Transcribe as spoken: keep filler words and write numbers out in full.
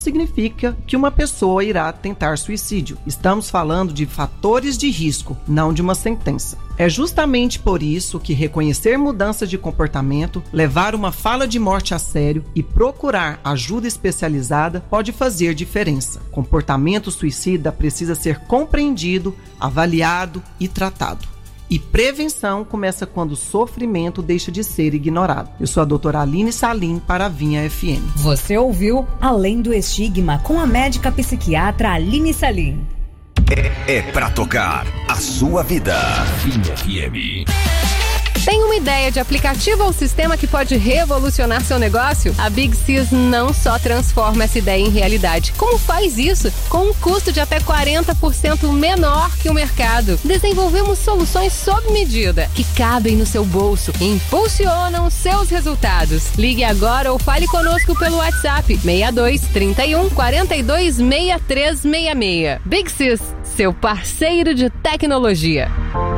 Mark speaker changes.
Speaker 1: significa que uma pessoa irá tentar suicídio. Estamos falando de fatores de risco, não de uma sentença. É justamente por isso que reconhecer mudanças de comportamento, levar uma fala de morte a sério e procurar ajuda especializada pode fazer diferença. Comportamento suicida precisa ser compreendido, avaliado e tratado. E prevenção começa quando o sofrimento deixa de ser ignorado. Eu sou a doutora Aline Salim para a Vinha F M.
Speaker 2: Você ouviu Além do Estigma com a médica psiquiatra Aline Salim.
Speaker 3: É, é pra tocar a sua vida. Vinha F M.
Speaker 4: Tem uma ideia de aplicativo ou sistema que pode revolucionar seu negócio? A Big Sys não só transforma essa ideia em realidade, como faz isso com um custo de até quarenta por cento menor que o mercado. Desenvolvemos soluções sob medida, que cabem no seu bolso e impulsionam seus resultados. Ligue agora ou fale conosco pelo WhatsApp seis dois, trinta e um, quarenta e dois, sessenta e três sessenta e seis. Big Sys, seu parceiro de tecnologia.